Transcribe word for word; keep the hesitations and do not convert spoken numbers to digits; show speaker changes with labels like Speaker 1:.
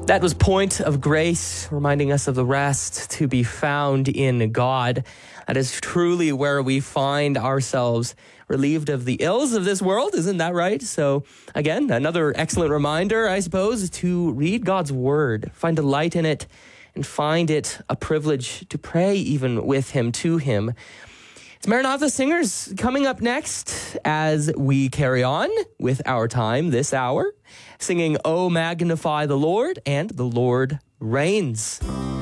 Speaker 1: That was Point of Grace, reminding us of the rest to be found in God. That is truly where we find ourselves relieved of the ills of this world. Isn't that right? So again, another excellent reminder, I suppose, to read God's word, find delight in it, and find it a privilege to pray even with him, to him. It's Maranatha Singers coming up next as we carry on with our time this hour, singing "Oh Magnify the Lord" and "The Lord Reigns."